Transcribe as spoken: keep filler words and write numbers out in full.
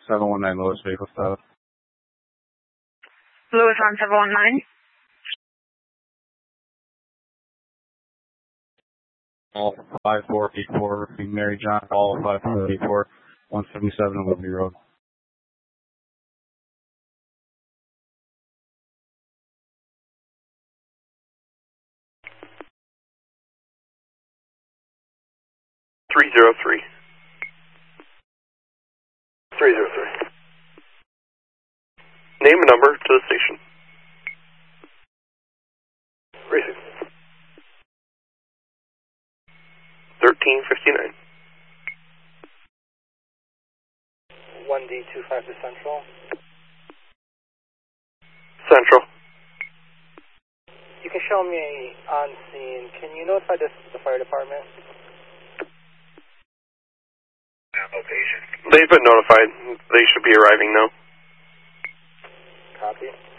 seven one nine Lewis, vehicle stop. Lewis on seven one nine. All five four eight four, Mary John, all five four eight four, one seventy-seven Liberty Road. three zero three. three zero three. Name and number to the station. Racing. thirteen fifty-nine. one D two five to Central. Central. You can show me on scene. Can you notify this the fire department? They've been notified. They should be arriving now. Copy.